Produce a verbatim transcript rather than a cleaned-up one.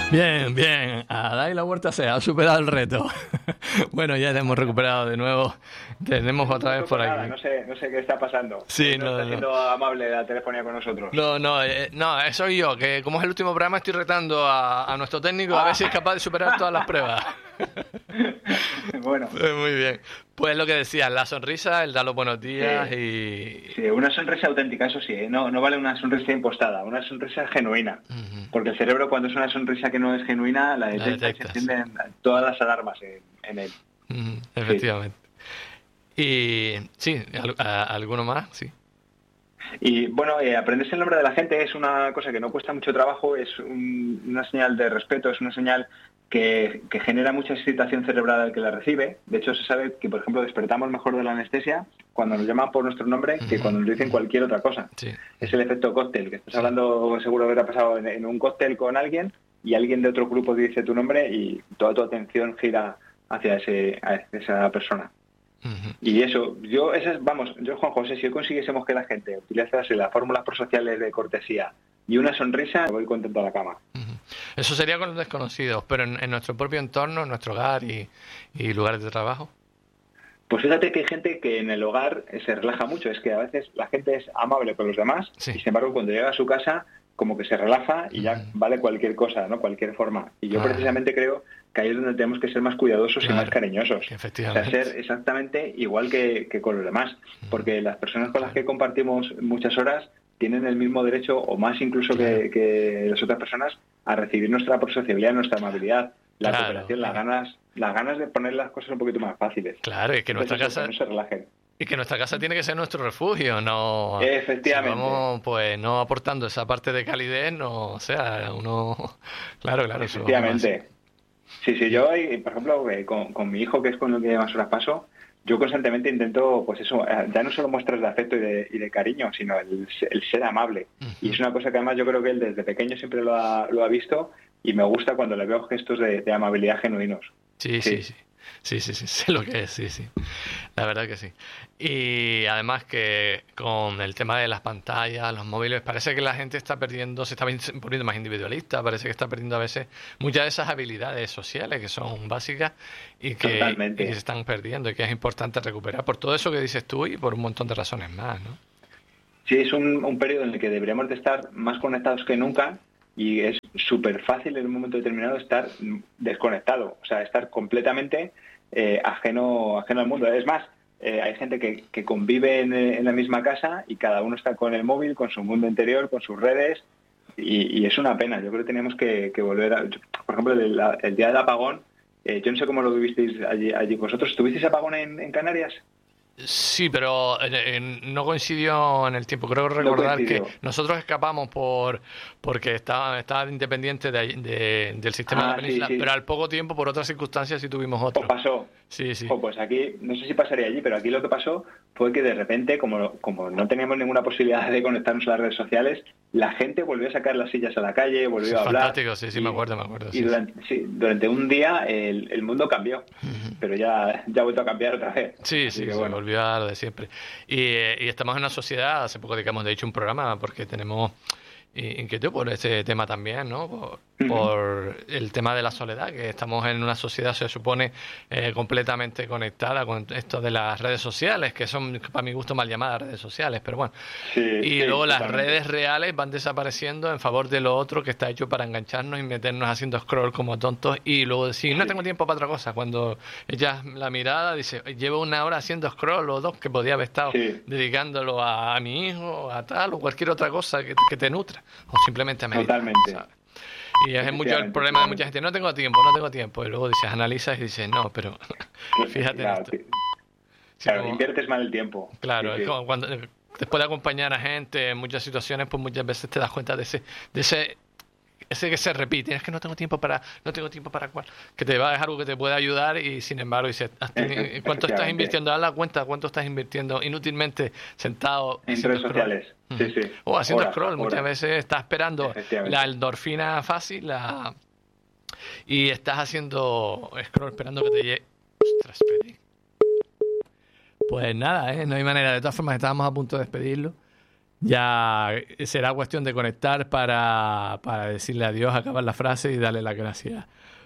Bien, bien. Adai La Huerta se ha superado el reto. Bueno, ya te hemos recuperado de nuevo. Tenemos otra vez por nada, aquí. No sé, no sé qué está pasando. Sí, no, no, está no. siendo amable la telefonía con nosotros. No, no, eh, no, soy yo, que como es el último programa estoy retando a, a nuestro técnico a Ah. ver si es capaz de superar todas las pruebas. Bueno. Pues muy bien. Pues lo que decías, la sonrisa, el dar los buenos días Sí. y... Sí, una sonrisa auténtica, eso sí, ¿eh? no, no vale una sonrisa impostada, una sonrisa genuina. Uh-huh. Porque el cerebro, cuando es una sonrisa que no es genuina, la detecta, la detectas, y se encienden sí. todas las alarmas en, en él. Uh-huh. Efectivamente. Sí. Y sí, ¿alguno más? Sí. Y bueno, eh, aprenderse el nombre de la gente es una cosa que no cuesta mucho trabajo, es un, una señal de respeto, es una señal que, que genera mucha excitación cerebral al que la recibe. De hecho, se sabe que, por ejemplo, despertamos mejor de la anestesia cuando nos llaman por nuestro nombre que cuando nos dicen cualquier otra cosa. Sí. Es el efecto cóctel, que estás hablando, seguro que habrá pasado en, en un cóctel con alguien y alguien de otro grupo dice tu nombre y toda tu atención gira hacia, ese, hacia esa persona. Uh-huh. Y eso, yo, esas, vamos, yo Juan José, si hoy consiguiésemos que la gente utilizase las fórmulas prosociales de cortesía y una sonrisa, voy contento a la cama. Uh-huh. Eso sería con los desconocidos, pero en, en nuestro propio entorno, en nuestro hogar y, y lugares de trabajo. Pues fíjate que hay gente que en el hogar se relaja mucho, es que a veces la gente es amable con los demás sí. y sin embargo cuando llega a su casa como que se relaja y ya uh-huh. vale cualquier cosa, ¿no? Cualquier forma. Y yo ah. precisamente creo que ahí es donde tenemos que ser más cuidadosos claro. y más cariñosos. Efectivamente. O sea, ser exactamente igual que, que con los demás. Porque las personas con las que compartimos muchas horas tienen el mismo derecho, o más incluso claro. que, que las otras personas, a recibir nuestra prosociabilidad, nuestra amabilidad, la claro, cooperación, las ganas, las ganas de poner las cosas un poquito más fáciles. Claro, y que nuestra Entonces, casa... Que no se relajen. Y que nuestra casa tiene que ser nuestro refugio, no... Efectivamente. Si vamos, pues, no aportando esa parte de calidez, no... O sea, uno... Claro, claro. Efectivamente. Sí, sí, yo, por ejemplo, con, con mi hijo, que es con el que más horas paso, yo constantemente intento, pues eso, ya no solo muestras de afecto y de, y de cariño, sino el, el ser amable. Uh-huh. Y es una cosa que además yo creo que él desde pequeño siempre lo ha, lo ha visto y me gusta cuando le veo gestos de, de amabilidad genuinos. Sí, sí, sí. sí. Sí, sí, sí, sé lo que es, sí, sí. La verdad que sí. Y además que con el tema de las pantallas, los móviles, parece que la gente está perdiendo, se está poniendo más individualista, parece que está perdiendo a veces muchas de esas habilidades sociales que son básicas y que, y que se están perdiendo y que es importante recuperar por todo eso que dices tú y por un montón de razones más, ¿no? Sí, es un, un periodo en el que deberíamos de estar más conectados que nunca. Y es súper fácil en un momento determinado estar desconectado, o sea, estar completamente eh, ajeno, ajeno al mundo. Es más, eh, hay gente que, que convive en, en la misma casa y cada uno está con el móvil, con su mundo interior, con sus redes, y, y es una pena. Yo creo que tenemos que, que volver a... Por ejemplo, el, el día del apagón, eh, yo no sé cómo lo vivisteis allí, allí vosotros. ¿Tuvisteis apagón en, en Canarias? Sí, pero eh, no coincidió en el tiempo. Creo recordar no que nosotros escapamos por porque estaba, estaba independiente de, de, del sistema ah, de la península, sí, sí. pero al poco tiempo, por otras circunstancias, sí tuvimos otro. Pues pasó. Sí, sí. Oh, pues aquí, no sé si pasaría allí, pero aquí lo que pasó fue que de repente, como, como no teníamos ninguna posibilidad de conectarnos a las redes sociales, la gente volvió a sacar las sillas a la calle, volvió sí, a hablar. Fantástico, sí, sí, y, me acuerdo, me acuerdo. Y sí, durante, sí, durante un día el, el mundo cambió, uh-huh. pero ya, ya ha vuelto a cambiar otra vez. Sí, Así sí, que, bueno. se volvió a lo de siempre. Y, y estamos en una sociedad, hace poco dedicamos de hecho un programa porque tenemos inquietud por este tema también, ¿no? Por, uh-huh. por el tema de la soledad, que estamos en una sociedad, se supone, eh, completamente conectada con esto de las redes sociales, que son, para mi gusto, mal llamadas redes sociales, pero bueno. Sí, y sí, luego las totalmente. redes reales van desapareciendo en favor de lo otro que está hecho para engancharnos y meternos haciendo scroll como tontos y luego decir, no tengo tiempo para otra cosa. Cuando ella la mirada dice, llevo una hora haciendo scroll o dos que podía haber estado sí. dedicándolo a, a mi hijo, a tal o cualquier otra cosa que, que te nutra. O simplemente a meditar. Totalmente. ¿Sabes? Y es mucho el problema de mucha gente. No tengo tiempo, no tengo tiempo. Y luego dices, analizas y dices, no, pero fíjate claro, en esto. Sí, claro, como, inviertes mal el tiempo. Claro, sí, es sí. como cuando después de acompañar a gente en muchas situaciones, pues muchas veces te das cuenta de ese, de ese, ese que se repite. Es que no tengo tiempo para, no tengo tiempo para cuál. Que te va a dejar algo que te pueda ayudar y sin embargo dices, ¿cuánto estás invirtiendo? Haz la cuenta, ¿cuánto estás invirtiendo inútilmente sentado en redes sociales? Sí, sí. O haciendo horas, scroll, muchas horas. veces estás esperando la endorfina fácil la... y estás haciendo scroll esperando que te llegue. Ostras, pedí. Pues nada, ¿eh? No hay manera. De todas formas, estábamos a punto de despedirlo. Ya será cuestión de conectar para, para decirle adiós, acabar la frase y darle las gracias